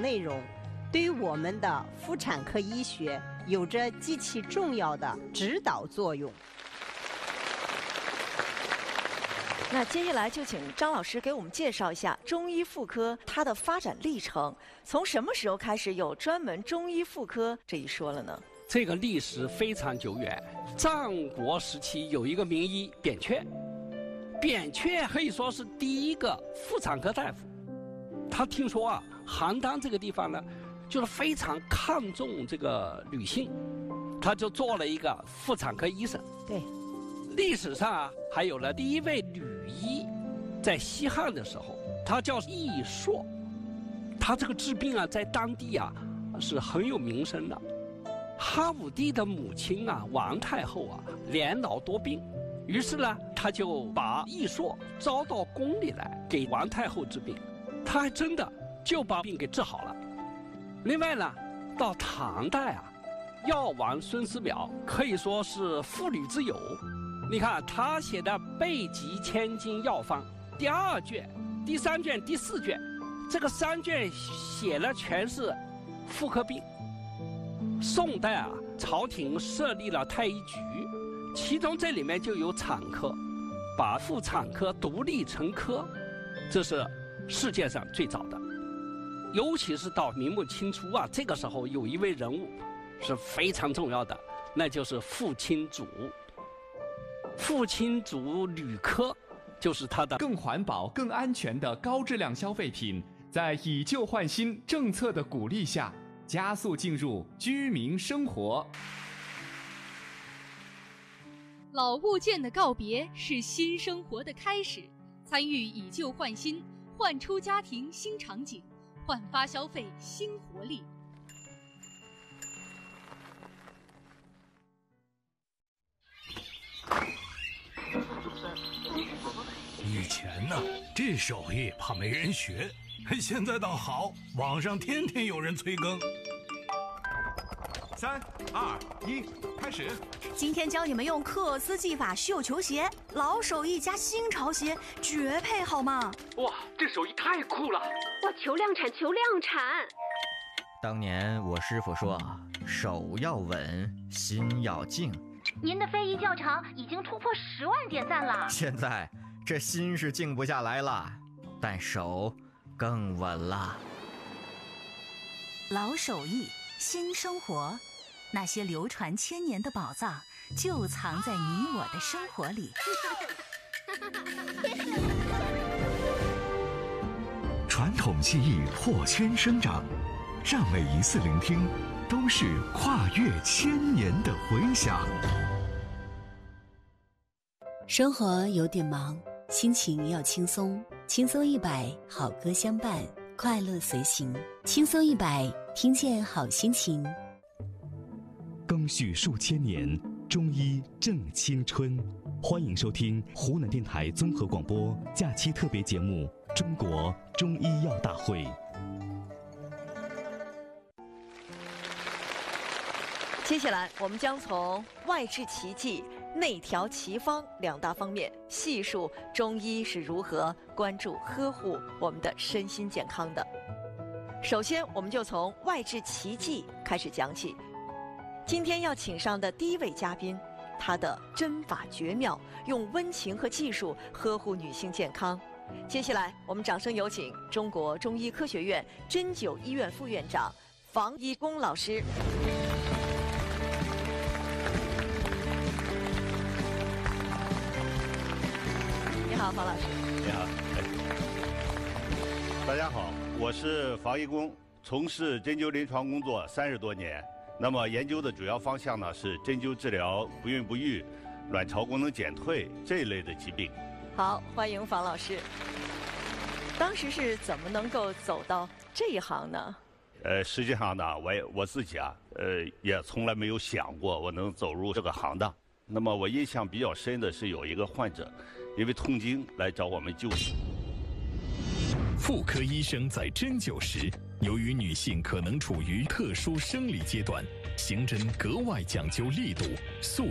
内容，对于我们的妇产科医学有着极其重要的指导作用。 那接下来就请张老师给我们介绍一下中医妇科它的发展历程，从什么时候开始有专门中医妇科这一说了呢？ 这个历史非常久远，战国时期有一个名医扁鹊，扁鹊可以说是第一个妇产科大夫。他听说啊，邯郸这个地方呢，就是非常看重这个女性，他就做了一个妇产科医生。 对， 历史上啊，还有了第一位女医，在西汉的时候，她叫易硕，她这个治病啊，在当地啊是很有名声的。汉武帝的母亲啊，王太后啊，年老多病，于是呢，他就把易硕招到宫里来给王太后治病，他还真的就把病给治好了。另外呢，到唐代啊，药王孙思邈可以说是妇女之友。你看他写的《备急千金药方》第2卷、第3卷、第4卷，这个3卷写了全是妇科病。宋代啊，朝廷设立了太医局，其中这里面就有产科，把妇产科独立成科，这是世界上最早的。尤其是到明末清初啊，这个时候有一位人物是非常重要的，那就是傅青祖。傅青祖女科就是他的更环保、更安全的高质量消费品，在以旧换新政策的鼓励下，加速进入居民生活。 老物件的告别是新生活的开始，参与以旧换新，焕出家庭新场景，焕发消费新活力。 以前呢，这手艺怕没人学，现在倒好，网上天天有人催更。 3、2、1，开始！ 今天教你们用克斯技法绣球鞋，老手艺加新潮鞋，绝配好吗？ 哇，这手艺太酷了！ 哇，求量产，求量产！ 当年我师傅说，手要稳，心要静。 您的非遗教场已经突破10万点赞了。 现在这心是静不下来了，但手更稳了。 老手艺，新生活，那些流传千年的宝藏，就藏在你我的生活里。 传统技艺破圈生长，让每一次聆听都是跨越千年的回响。 生活有点忙，心情要轻松，轻松100，好歌相伴，快乐随行。轻松100，听见好心情。 更续数千年，中医正青春。欢迎收听湖南电台综合广播假期特别节目《中国中医药大会》。 接下来，我们将从外治奇迹、内调奇方2大方面细述中医是如何关注呵护我们的身心健康的。首先，我们就从外治奇迹开始讲起。今天要请上的第一位嘉宾，他的针法绝妙，用温情和技术呵护女性健康。接下来，我们掌声有请中国中医科学院针灸医院副院长房一功老师。你好，房老师。 你好，大家好，我是房一功，从事针灸临床工作30多年。那么研究的主要方向呢是针灸治疗不孕不育、卵巢功能减退这一类的疾病。 好，欢迎房老师。当时是怎么能够走到这一行呢？ 实际上呢，我自己啊，也从来没有想过我能走入这个行当。那么我印象比较深的是有一个患者，因为痛经来找我们就诊。 妇科医生在针灸时，由于女性可能处于特殊生理阶段，行针格外讲究力度、速